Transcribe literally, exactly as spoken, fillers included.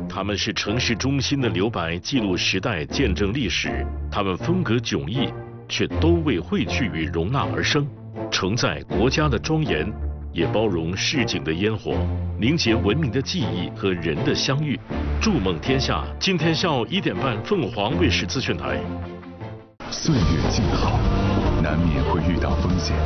他们是城市中心的留白，记录时代，见证历史。他们风格迥异，却都为汇聚与容纳而生，承载国家的庄严，也包容市井的烟火，凝结文明的记忆和人的相遇。筑梦天下，今天下午一点半，凤凰卫视资讯台。 岁月静好，难免会遇到风险。